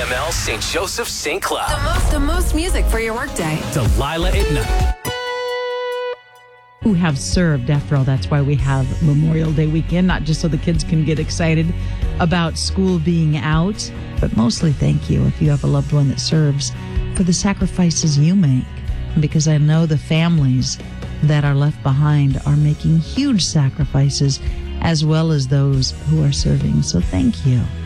CML St. Joseph St. Cloud. The most music for your workday. Delilah at night. Who have served. After all, that's why we have Memorial Day weekend, not just so the kids can get excited about school being out, but mostly thank you if you have a loved one that serves for the sacrifices you make, because I know the families that are left behind are making huge sacrifices as well as those who are serving. So thank you.